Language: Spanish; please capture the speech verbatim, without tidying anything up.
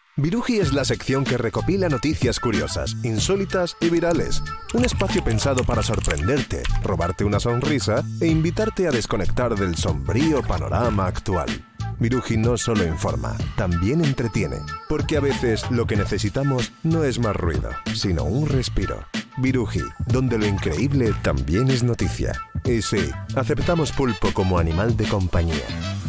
Viruji es la sección que recopila noticias curiosas, insólitas y virales. Un espacio pensado para sorprenderte, robarte una sonrisa e invitarte a desconectar del sombrío panorama actual. Viruji no solo informa, también entretiene, porque a veces lo que necesitamos no es más ruido, sino un respiro. Viruji, donde lo increíble también es noticia. Y sí, aceptamos pulpo como animal de compañía.